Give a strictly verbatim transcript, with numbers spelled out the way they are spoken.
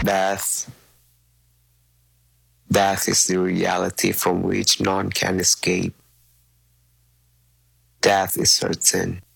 Death, death is the reality from which none can escape. Death is certain.